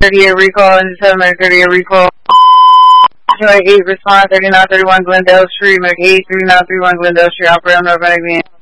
38 recall, and 738 recall. Detroit 8 response, 3931 Glendale Street, Mac 8 3931 Glendale Street, operator North Van.